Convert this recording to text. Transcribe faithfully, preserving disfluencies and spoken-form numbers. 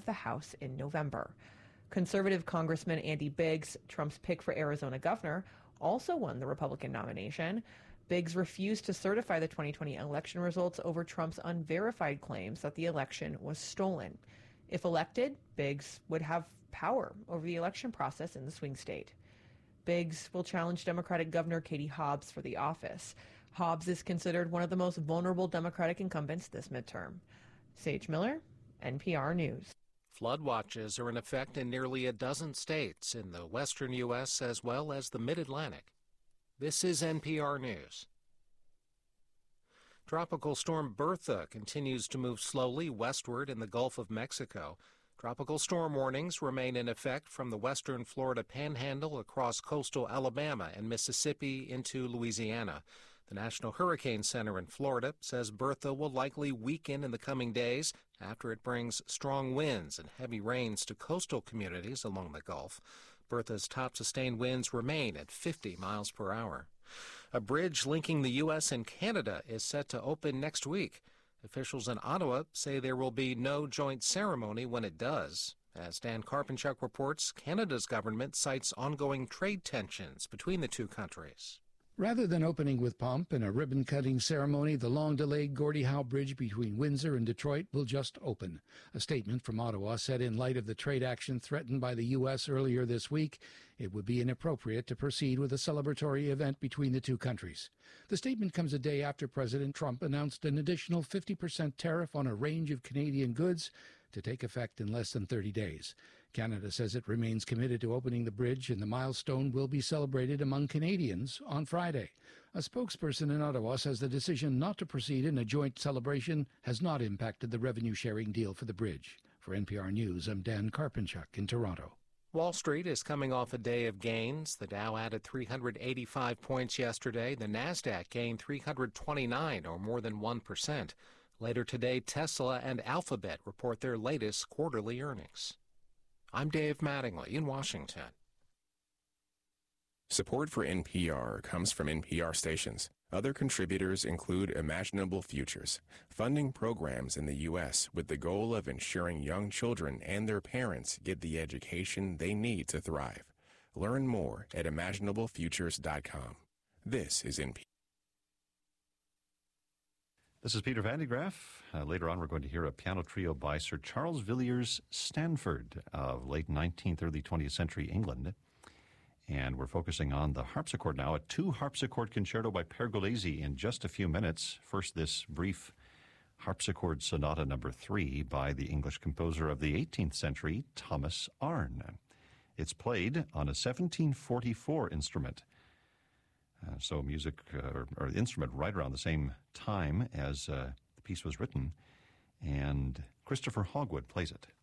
of the House in November. Conservative Congressman Andy Biggs, Trump's pick for Arizona governor, also won the Republican nomination. Biggs refused to certify the twenty twenty election results over Trump's unverified claims that the election was stolen. If elected, Biggs would have power over the election process in the swing state. Biggs will challenge Democratic Governor Katie Hobbs for the office. Hobbs is considered one of the most vulnerable Democratic incumbents this midterm. Sage Miller, N P R News. Flood watches are in effect in nearly a dozen states in the western U S as well as the mid-Atlantic. This is N P R News. Tropical storm Bertha continues to move slowly westward in the Gulf of Mexico. Tropical storm warnings remain in effect from the western Florida panhandle across coastal Alabama and Mississippi into Louisiana. The National Hurricane Center in Florida says Bertha will likely weaken in the coming days after it brings strong winds and heavy rains to coastal communities along the Gulf. Bertha's top sustained winds remain at fifty miles per hour. A bridge linking the U S and Canada is set to open next week. Officials in Ottawa say there will be no joint ceremony when it does. As Dan Karpenchuk reports, Canada's government cites ongoing trade tensions between the two countries. Rather than opening with pomp and a ribbon-cutting ceremony, the long-delayed Gordie Howe Bridge between Windsor and Detroit will just open. A statement from Ottawa said in light of the trade action threatened by the U S earlier this week, it would be inappropriate to proceed with a celebratory event between the two countries. The statement comes a day after President Trump announced an additional fifty percent tariff on a range of Canadian goods to take effect in less than thirty days. Canada says it remains committed to opening the bridge, and the milestone will be celebrated among Canadians on Friday. A spokesperson in Ottawa says the decision not to proceed in a joint celebration has not impacted the revenue-sharing deal for the bridge. For N P R News, I'm Dan Karpenchuk in Toronto. Wall Street is coming off a day of gains. The Dow added three hundred eighty-five points yesterday. The Nasdaq gained three hundred twenty-nine, or more than one percent. Later today, Tesla and Alphabet report their latest quarterly earnings. I'm Dave Mattingly in Washington. Support for N P R comes from N P R stations. Other contributors include Imaginable Futures, funding programs in the U S with the goal of ensuring young children and their parents get the education they need to thrive. Learn more at imaginable futures dot com. This is N P R. This is Peter Van de Graaff. Uh, later on, we're going to hear a piano trio by Sir Charles Villiers Stanford of late nineteenth, early twentieth century England. And we're focusing on the harpsichord now, a two-harpsichord concerto by Pergolesi in just a few minutes. First, this brief harpsichord sonata number three by the English composer of the eighteenth century, Thomas Arne. It's played on a seventeen forty-four instrument. Uh, so music, uh, or, or instrument right around the same time as uh, the piece was written. And Christopher Hogwood plays it.